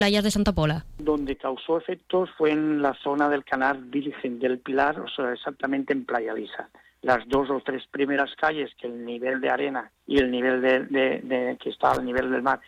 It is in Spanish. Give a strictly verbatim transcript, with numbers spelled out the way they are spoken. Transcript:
playas de Santa Pola? Donde causó efectos fue en la zona del Canal Virgen del Pilar, o sea, exactamente en Playa Lisa. Las dos o tres primeras calles, que el nivel de arena y el nivel de, de, de que está al nivel del mar